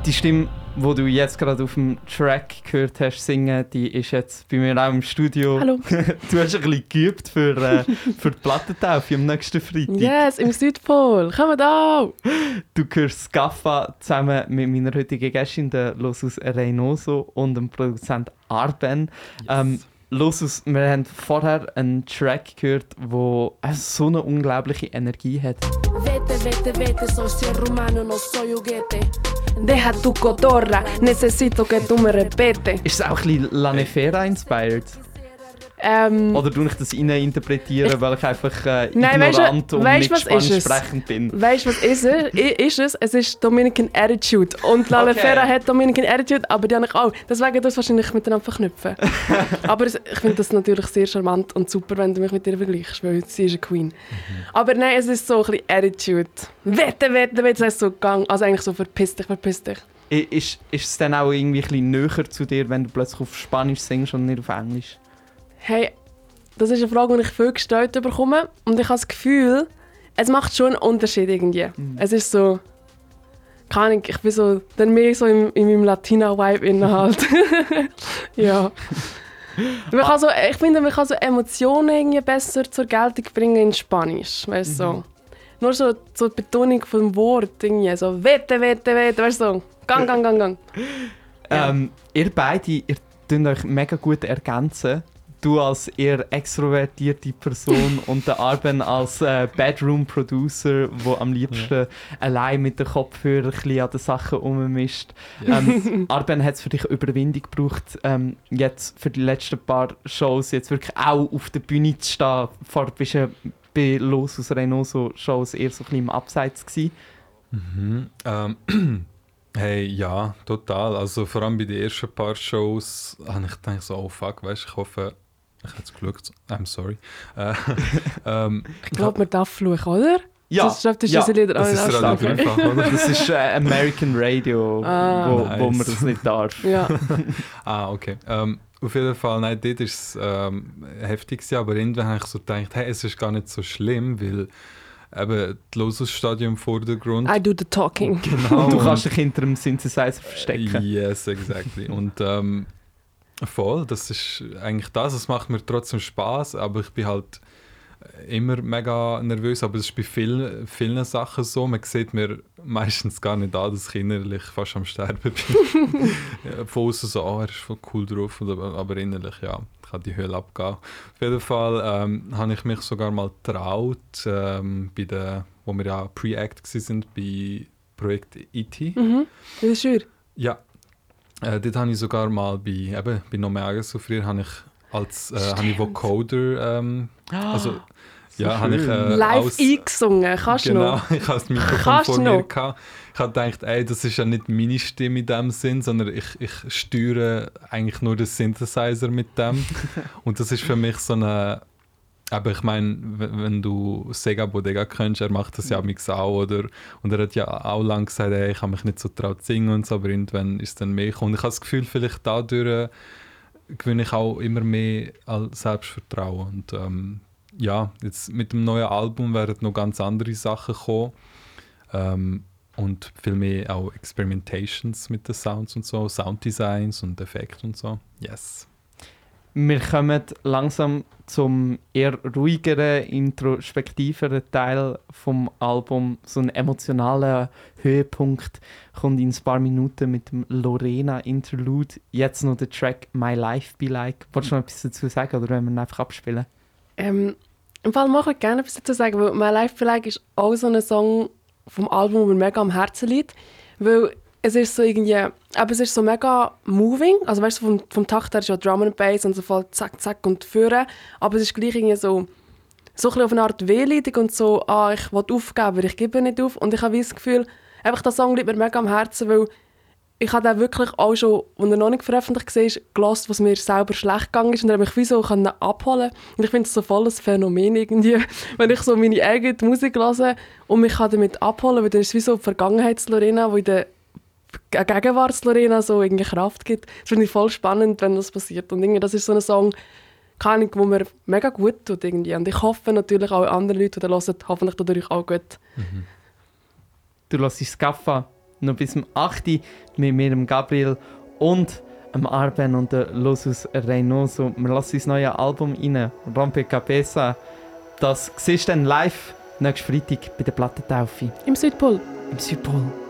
Die Stimme, die du jetzt gerade auf dem Track gehört hast singen, die ist jetzt bei mir auch im Studio. Hallo. Du hast ein bisschen geübt für die Plattentaufe am nächsten Freitag. Yes, im Südpol. Kommt auch! Du hörst Scaffa zusammen mit meiner heutigen Gästin, der Losus Reynoso, und dem Produzent Arben. Yes. Losus, wir haben vorher einen Track gehört, der so eine unglaubliche Energie hat. Vete, soy ser humano, no soy juguete. Deja tu cotorra, necesito que tú me repetes. Ist es auch ein bisschen La Nefera inspired? Oder tue ich das interpretieren, weil ich einfach ignorant und nicht spanisch sprechend bin? Weißt du, was ist es? Es ist Dominican Attitude. Und La Nefera hat Dominican Attitude, aber die habe ich auch. Deswegen das wahrscheinlich miteinander verknüpfen. Aber ich finde das natürlich sehr charmant und super, wenn du mich mit ihr vergleichst, weil sie ist eine Queen. Aber nein, es ist so ein bisschen Attitude. Wette, das heißt so Gang. Also eigentlich so verpiss dich. Ist es dann auch irgendwie ein bisschen näher zu dir, wenn du plötzlich auf Spanisch singst und nicht auf Englisch? Hey, das ist eine Frage, die ich viel gestellt bekomme. Und ich habe das Gefühl, es macht schon einen Unterschied irgendwie. Es ist so, keine Ahnung, ich bin so, dann mehr so in meinem Latina-Vibe halt. Ja. Ich finde, man kann so Emotionen irgendwie besser zur Geltung bringen in Spanisch. Weißt so. Nur so die Betonung vom Wort, irgendwie, so wette, weißt du, so, gang. Ja. Ihr beide, ihr tut euch mega gut ergänzen. Du als eher extrovertierte Person und der Arben als Bedroom-Producer, der am liebsten allein mit den Kopfhörern an den Sachen rummischt. Arben, hat es für dich Überwindung gebraucht, jetzt für die letzten paar Shows jetzt wirklich auch auf der Bühne zu stehen? Vorher bist du bei Losus Reynoso Shows eher so ein bisschen im Abseits gewesen. Hey, ja, total. Also vor allem bei den ersten paar Shows habe ich gedacht so, oh fuck, weißt, ich hoffe, ich habe es geschaut. I'm sorry. Ich glaube, man darf fluchen, oder? Ja, das ist unsere Lieder das ist relativ einfach, oder? Das ist American Radio, wo man das nicht darf. Ja. Okay. Auf jeden Fall, nein, dort war es heftig, aber irgendwann habe ich so gedacht, hey, es ist gar nicht so schlimm, weil eben das Losus-Stadion im Vordergrund. I do the talking. Genau. Und du kannst dich hinter einem Synthesizer verstecken. Yes, exactly. Und voll, das ist eigentlich das. Es macht mir trotzdem Spaß, aber ich bin halt immer mega nervös. Aber es ist bei vielen Sachen so. Man sieht mir meistens gar nicht an, dass ich innerlich fast am Sterben bin. Von außen so, er ist voll cool drauf, aber innerlich, ja, kann die Hölle abgehen. Auf jeden Fall habe ich mich sogar mal getraut, wo wir ja Pre-Act waren, bei Projekt E.T. Das ist schön. Ja, dort habe ich sogar mal bei Nomeaga so früher habe ich Vocoder, habe ich live eingesungen, kannst du genau, noch? ich habe das Mikrofon vor mir gehabt. Ich habe gedacht, das ist ja nicht meine Stimme in dem Sinn, sondern ich steuere eigentlich nur den Synthesizer mit dem. Und das ist für mich so eine... Aber ich meine, wenn du Sega Bodega kennst, er macht das ja auch, oder? Und er hat ja auch lange gesagt, ich habe mich nicht so traut zu singen und so, aber irgendwann ist es dann mehr gekommen. Und ich habe das Gefühl, vielleicht dadurch gewinne ich auch immer mehr Selbstvertrauen. Und jetzt mit dem neuen Album werden noch ganz andere Sachen kommen. Und viel mehr auch Experimentations mit den Sounds und so, Sounddesigns und Effekte und so. Yes. Wir kommen langsam zum eher ruhigeren, introspektiveren Teil vom Album. So ein emotionaler Höhepunkt kommt in ein paar Minuten mit dem Lorena-Interlude. Jetzt noch der Track «My Life Be Like». Wolltest du noch etwas dazu sagen oder wollen wir ihn einfach abspielen? Im Fall mache ich gerne etwas dazu sagen, weil «My Life Be Like» ist auch so ein Song vom Album, der mir mega am Herzen liegt. Weil es ist so irgendwie, aber es ist so mega moving, also weißt du, vom Takt her ist ja Drum and Bass und so voll zack, zack und führen, aber es ist gleich irgendwie so ein bisschen auf eine Art wehleidig und so, ich will aufgeben, aber ich gebe nicht auf. Und ich habe das Gefühl, einfach der Song liegt mir mega am Herzen, weil ich habe den wirklich auch schon, als er noch nicht veröffentlicht war, gehört, was mir selber schlecht gegangen ist und er hat mich wie so abholen. Und ich finde es so voll ein Phänomen irgendwie, wenn ich so meine eigene Musik höre und mich damit abholen, weil dann ist es wie so die Vergangenheits-Lorena, die in der Gegenwarts-Lorena so irgendwie Kraft gibt. Das finde ich voll spannend, wenn das passiert. Und irgendwie, das ist so ein Song, der mir mega gut tut. Irgendwie. Und ich hoffe natürlich auch andere Leute, die das hören, hoffentlich tut euch auch gut. Du hörst Scaffa noch bis zum 8. mit mir, dem Gabriel und dem Arben und der Losus Reynoso. Wir lassen uns neue Album rein, Rompe Cabeza. Das siehst du dann live nächsten Freitag bei der Plattentaufe. Im Südpol. Im Südpol.